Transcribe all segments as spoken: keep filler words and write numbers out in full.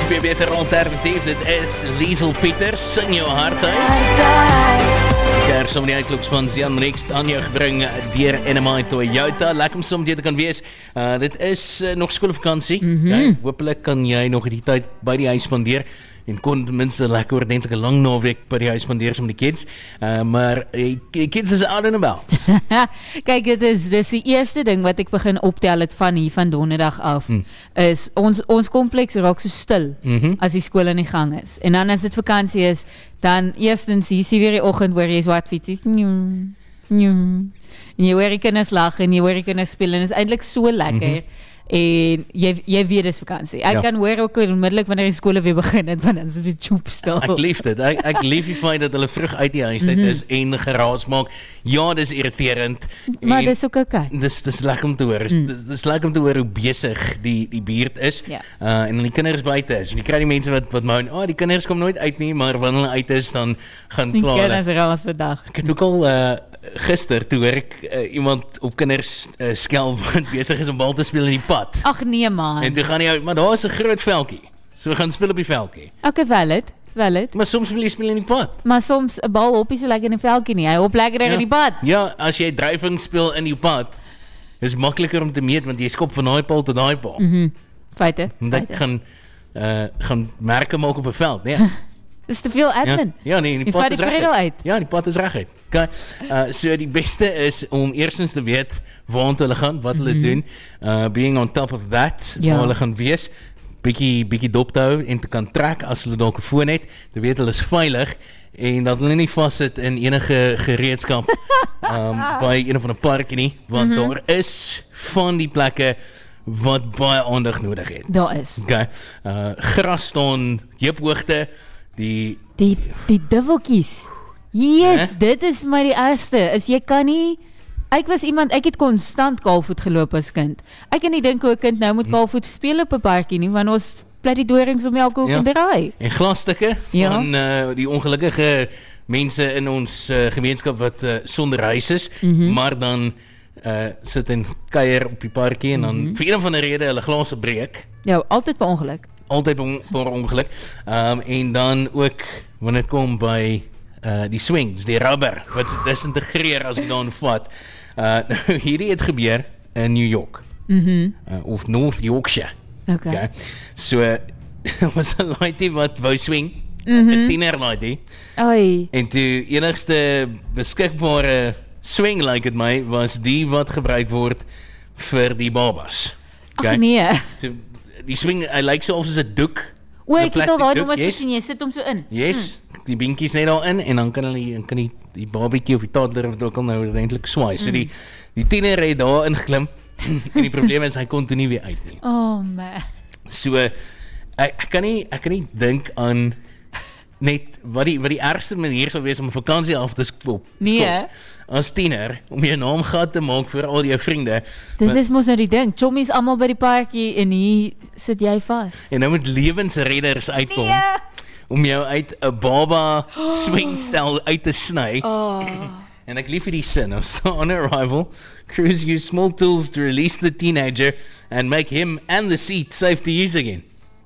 weer beter alternatief. Dit is Liesel Pieters, Sing Jou Hart Uit. Kers om die uitklokspan Jan Reeks aan jou gebring deur N M I Toyota. Lekker om soms te kan wees. Uh, dit is uh, nog skoolvakansie. Mm-hmm. Ja, hoopelik kan jy nog die tyd by die huis spandeer. En kon ten minste lekker oordentlike lang naweek by die huis spandeer om die kids. Uh, maar die kids is out and about. Kyk, dit is, dit is die eerste ding wat ek begin optel het van hier van donderdag af. Hmm. Is ons, ons kompleks raak so stil mm-hmm. as die skool in die gang is. En dan as dit vakansie is, dan eerstens hier sien weer die oggend waar jy swart fiets is. Njum, njum. En jy hoor die kinders lag en jy hoor die kinders speel en is eintlik so lekker. Mm-hmm. En jy, jy weet dis vakansie. Ek ja. kan hoor ook onmiddellik wanneer die skole weer begin het, want dan is het weer tjoep stil. Ek lief dit. Ek, ek lief die feit dat hulle vroeg uit die huis uit is mm-hmm. en geraas maak. Ja, dis irriterend. Maar dis ook oké. Dis, dis lekker om te hoor. Mm. Dis, dis lekker om te hoor hoe besig die, die buurt is. Ja. Uh, en die kinders buite is. En jy kry die mense wat, wat moan, oh, die kinders kom nooit uit nie, maar wanneer hulle uit is, dan gaan die klaar. Die kinders raas vandag. Ek het ook al uh, gister, toe hoor ek uh, iemand op kinders uh, skel wat besig is om bal te speel in die pad. Ag nee man. En toe gaan jy, maar daar is 'n groot veldjie. So we gaan speel op die veldjie. Okay, valid. Valid. Maar soms wil jy speel in die pad. Maar soms 'n bal hop nie so lekker in die veldjie nie. Hy hop lekkerder ja. in die pad. Ja, as jy driving speel in die pad, is makliker om te meet want jy skop van daai paal tot daai paal. Mhm. Feite. En dit gaan uh, gaan merke maak op 'n veld, nee. Dis te veel admin. Ja, ja nee, die jy pad is reg uit. Ja, die pad is reg uit. Okay. Uh, so die beste is om eerstens te weet waartoe hulle gaan, wat hulle mm-hmm. doen. Uh, being on top of that, ja. waar hulle gaan wees. Bietjie bietjie dop te hou en te kan trek as hulle dalk 'n foon het. Te weet hulle is veilig en dat hulle nie vassit in enige gereedskap um, by een of 'n park nie, want mm-hmm. daar is van die plekke wat baie aandag nodig het. Daar is. Okay. Uh, gras staan heuphoogte. Die die die dubbeltjies. Yes, eh? Dit is vir my die ergste. Is jy kan nie Ek was iemand, ek het konstant kaalvoet geloop as kind. Ek kan nie dink hoe 'n kind nou moet kaalvoet speel op 'n parkie nie, want ons bly die dorings om elke hoek ja. draai. En glasstukke ja. van uh, die ongelukkige mense in ons uh, gemeenskap wat uh, sonder huis is, mm-hmm. maar dan uh, sit en kuier op die parkie en dan mm-hmm. vir een of ander rede hulle glase breek. Ja, altyd per ongeluk. Altyd per ongeluk. Um, en dan ook wanneer dit kom by uh, die swings, die rubber wat disintegreer as ek dan vat. Uh, nou hierdie het gebeur in New York. Mm-hmm. uh, of North Yorkshire. Okay. Okay. So was 'n laaitjie wat wou swing. 'n mm-hmm. tiener laaitjie. Oei. En die enigste beskikbare swing like dit my was die wat gebruik word vir die babas. Okay. Ag nee. So, die swing, hy lyk so of soos 'n doek. O, ek het al daai nommers gesien, jy sit hom so in. Yes, mm. die binkies net daarin en dan kan hulle dan kan die die babietjie of die toddler of ook al nou eintlik swaai. Mm. So die die tiener het daar ingeklim en die probleem is hy kon toe nie weer uit nie. Oh man. So ek, ek kan nie ek kan nie dink aan net wat die wat die ergste manier sou wees om 'n vakansie af te skop. Nee. As tiener om jou naam gat te maak vir al jou vriende. Dit is mos nou die ding. Chommies almal by die parkie en hier sit jy vas. En nou moet lewensredders uitkom. Nee. Om jou uit 'n baba swingstel uit te sny. Oh. En ek lief vir die sin. On arrival, crews use small tools to release the teenager and make him and the seat safe to use again.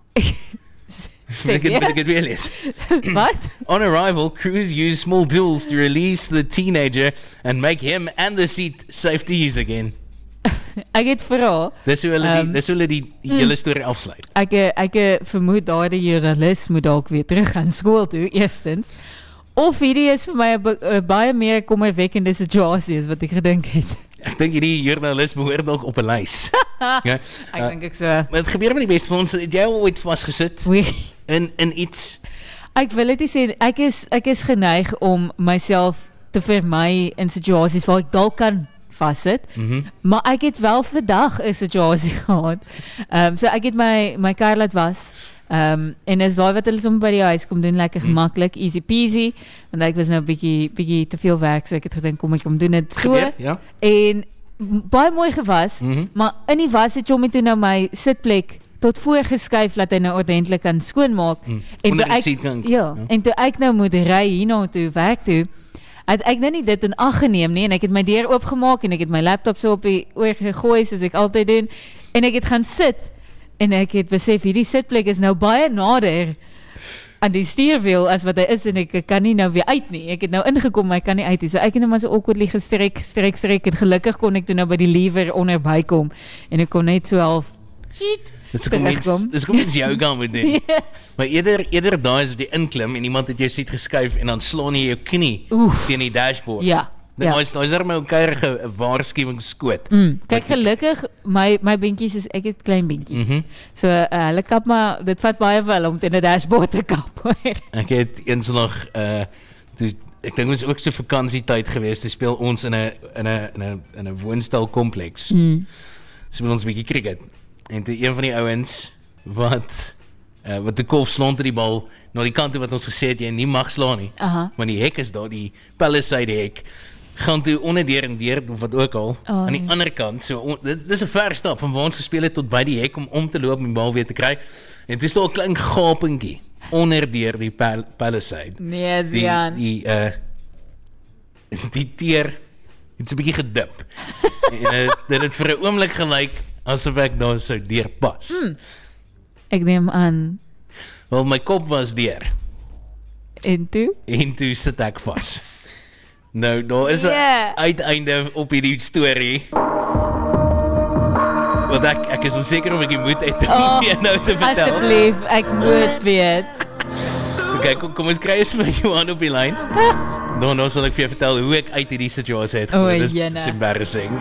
Ek het ek weer lees. Wat? On arrival, crews use small tools to release the teenager and make him and the seat safe to use again. Ek het vra. Dis hoe hulle um, die dis hoe hulle die, die mm, hele storie afsluit. Ek ek vermoed daardie joernalis moet dalk weer terug gaan skool toe eerstens. Of hierdie is vir my 'n baie meer kommerwekkende situasie as wat ek gedink het. Ek dink hierdie joernalis behoort dalk op 'n lys. Ja. Ek uh, dink ek so. Maar dit gebeur met die beste van ons. Het jy al ooit vasgesit in in iets? Ek wil dit sê ek is ek is geneig om myself te vermy in situasies waar ek dalk kan vassit. Mm-hmm. Maar ek het wel vandag 'n situasie gehad. Ehm um, so ek het my my kar laat was. Ehm um, en is daai wat hulle sommer by die huis kom doen lekker mm. gemaklik, easy peasy. Want ek was nou 'n bietjie bietjie te veel werk, so ek het gedink kom ek kom doen dit so. Gebeur, ja. En baie mooi gewas, mm-hmm. maar in die was het Chommy toe nou my sitplek tot voor geskuif dat hy nou ordentlik kan skoonmaak. Mm. En toe ek kan, ja, ja, en toe ek nou moet ry hierna toe werk toe. Het ek nou nie dit in ag geneem nie en ek het my deur oopgemaak en ek het my laptop so op die oor gegooi soos ek altyd doen en ek het gaan sit En ek het besef hierdie sitplek is nou baie nader aan die stuurwiel as wat hy is en ek kan nie nou weer uit nie. Ek het nou ingekom, maar ek kan nie uit nie. So ek het nou maar so awkwardly gestrek, strek, strek en gelukkig kon ek toe nou by die lever onder bykom en ek kon net so half shit. Dis kom iets, dis kom iets jou gaan moet doen. Yes. Maar eerder eerder daai is wat jy inklim en iemand het jou siet geskuif en dan slaan jy jou knie Oef. teen die dashboard. Ja. Dan is daar is daar my 'n keierige waarskuwingsskoot. Mm, kyk gelukkig my my beentjies is ek het klein beentjies. Mm -hmm. So uh, hulle kap maar dit vat baie wel om teen 'n dashboard te kap. Ek het eens nog uh toe ek dink ons ook so vakansietyd gewees te speel ons in 'n in 'n in 'n in 'n woonstel kompleks. Mm. Speel ons 'n bietjie cricket. En toe een van die ouens wat uh, wat die kolf slaan te die bal na die kant toe wat ons gesê het jy nie mag slaan nie. Aha. Want die hek is daar, die palisade hek. Gaan toe onderdeur en deur of wat ook al oh, aan die nee. ander kant. So on, dit, dit is 'n ver stap van waar ons gespeel het tot by die hek om om te loop om die bal weer te kry. En toe is daar 'n klein gapentjie onderdeur die pal, palisade. Nee, Zian. Die die uh die teer het 'n bietjie gedip. En uh, dit het vir 'n oomblik gelyk asof ek daar sou deurpas. Hmm. Ek neem aan. Wel my kop was deur. En toe? En toe sit ek vas. Nou, daar is 'n yeah. uiteinde op hierdie storie. Want ek ek is onseker of ek moet het om oh, nou te vertel. Asseblief, ek moet weet. Okay, kom, kom ons kry eens vir Johan op die lyn. Dan nou sal ek vir jou vertel hoe ek uit hierdie situasie het gekom. Oh, Dit is embarrassing.